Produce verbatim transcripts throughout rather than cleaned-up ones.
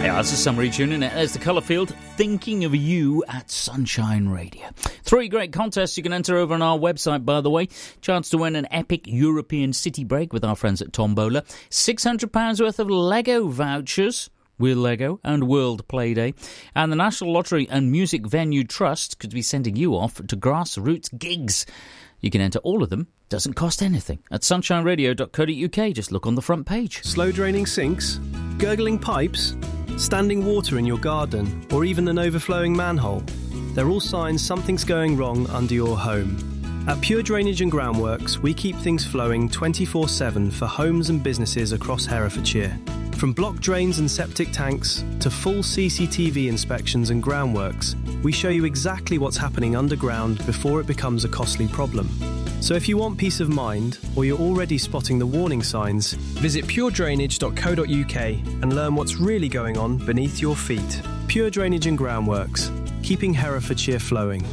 Yeah, that's a summary tune, isn't it? There's the Colourfield, Thinking of You at Sunshine Radio. Three great contests you can enter over on our website, by the way. Chance to win an epic European city break with our friends at Tombola. six hundred pounds worth of Lego vouchers with Lego and World Playday. And the National Lottery and Music Venue Trust could be sending you off to grassroots gigs. You can enter all of them. Doesn't cost anything. At sunshine radio dot co dot uk. Just look on the front page. Slow draining sinks? Gurgling pipes? Standing water in your garden? Or even an overflowing manhole? They're all signs something's going wrong under your home. At Pure Drainage and Groundworks, we keep things flowing twenty-four seven for homes and businesses across Herefordshire. From block drains and septic tanks to full C C T V inspections and groundworks, we show you exactly what's happening underground before it becomes a costly problem. So if you want peace of mind, or you're already spotting the warning signs, visit pure drainage dot co dot uk and learn what's really going on beneath your feet. Pure Drainage and Groundworks, keeping Herefordshire flowing.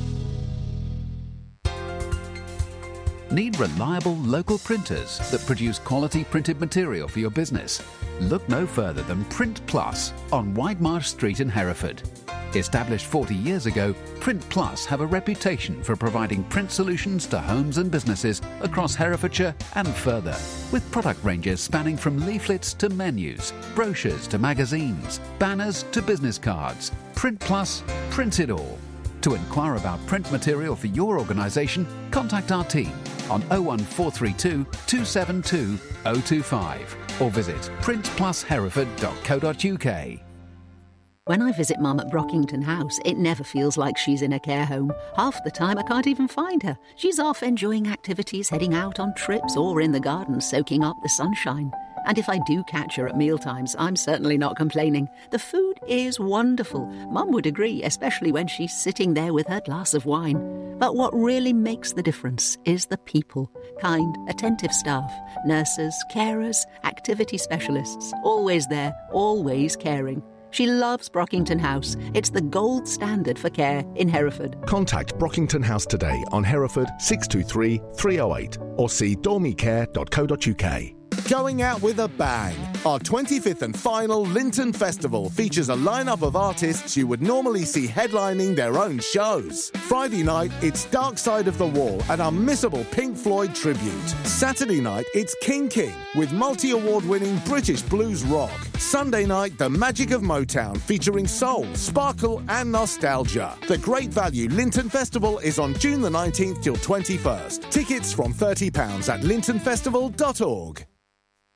Need reliable local printers that produce quality printed material for your business? Look no further than Print Plus on Whitemarsh Street in Hereford. Established forty years ago, Print Plus have a reputation for providing print solutions to homes and businesses across Herefordshire and further, with product ranges spanning from leaflets to menus, brochures to magazines, banners to business cards. Print Plus, print it all. To inquire about print material for your organisation, contact our team on oh one four three two, two seven two, oh two five or visit print plus hereford dot co dot uk. When I visit Mum at Brockington House, it never feels like she's in a care home. Half the time I can't even find her. She's off enjoying activities, heading out on trips, or in the garden soaking up the sunshine. And if I do catch her at mealtimes, I'm certainly not complaining. The food is wonderful. Mum would agree, especially when she's sitting there with her glass of wine. But what really makes the difference is the people. Kind, attentive staff, nurses, carers, activity specialists. Always there, always caring. She loves Brockington House. It's the gold standard for care in Hereford. Contact Brockington House today on Hereford six two three, three oh eight or see dormy care dot co dot uk. Going out with a bang. Our twenty-fifth and final Linton Festival features a lineup of artists you would normally see headlining their own shows. Friday night, it's Dark Side of the Wall, an unmissable Pink Floyd tribute. Saturday night, it's King King with multi-award winning British blues rock. Sunday night, the magic of Motown featuring soul, sparkle and nostalgia. The Great Value Linton Festival is on June the nineteenth till twenty-first. Tickets from thirty pounds at linton festival dot org.